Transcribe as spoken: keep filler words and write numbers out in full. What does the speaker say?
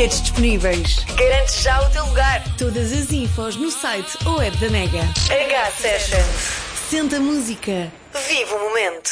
bilhetes disponíveis. Garante já o teu lugar. Todas as infos no site ou app da Mega. H Sessions. Senta a música. Viva o momento.